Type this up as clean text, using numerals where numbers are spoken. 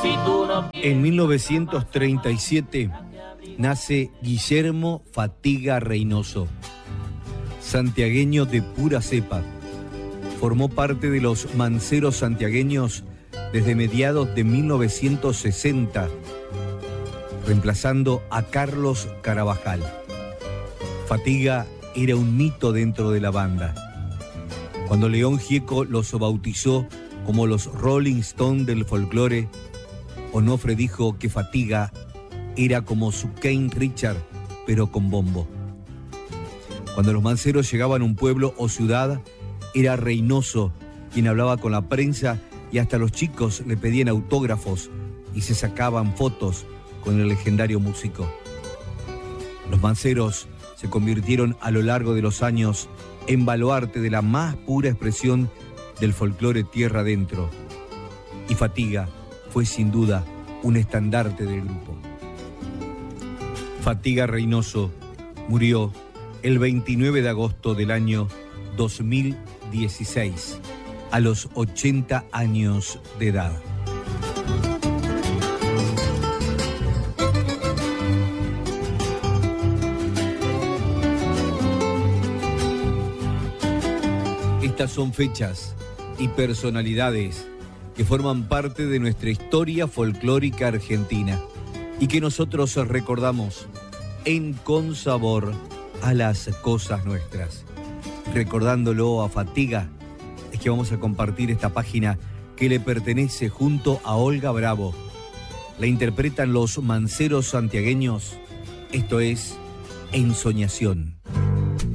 En 1937 nace Guillermo Fatiga Reynoso, santiagueño de pura cepa. Formó parte de los manceros santiagueños desde mediados de 1960, reemplazando a Carlos Carabajal. Fatiga era un mito dentro de la banda. Cuando León Gieco los bautizó como los Rolling Stones del folclore, Onofre dijo que Fatiga era como su Keith Richards, pero con bombo. Cuando los manceros llegaban a un pueblo o ciudad, era Reynoso quien hablaba con la prensa y hasta los chicos le pedían autógrafos y se sacaban fotos con el legendario músico. Los manceros se convirtieron a lo largo de los años en baluarte de la más pura expresión del folclore tierra adentro. Y Fatiga fue sin duda un estandarte del grupo. Fatiga Reynoso murió el 29 de agosto del año 2016, a los 80 años de edad. Estas son fechas y personalidades que forman parte de nuestra historia folclórica argentina y que nosotros recordamos en Con Sabor a las cosas nuestras. Recordándolo a Fatiga, es que vamos a compartir esta página que le pertenece junto a Olga Bravo. La interpretan los manceros santiagueños. Esto es Ensoñación.